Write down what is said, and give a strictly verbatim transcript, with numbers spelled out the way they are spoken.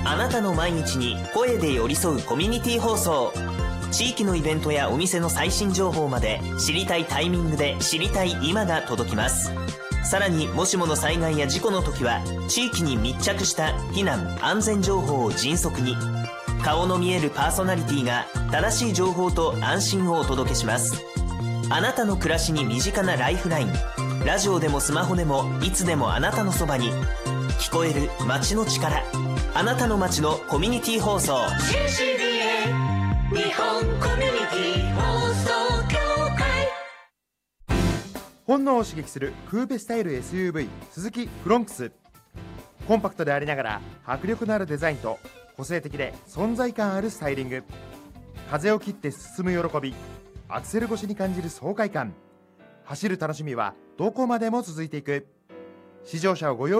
あなたの毎日に声で寄り添うコミュニティ放送。地域のイベントやお店の最新情報まで、知りたいタイミングで知りたい今が届きます。さらに、もしもの災害や事故の時は、地域に密着した避難安全情報を迅速に、顔の見えるパーソナリティが正しい情報と安心をお届けします。あなたの暮らしに身近なライフライン、ラジオでもスマホでもいつでもあなたのそばに、聞こえる街の力、あなたの街のコミュニティ放送。 シーシービーエー 日本コミュニティ放送協会。 本能を刺激するクーペスタイル エスユーブイ スズキフロンクス。コンパクトでありながら迫力のあるデザインと個性的で存在感あるスタイリング。風を切って進む喜び、アクセル越しに感じる爽快感。走る楽しみはどこまでも続いていく。試乗車をご用意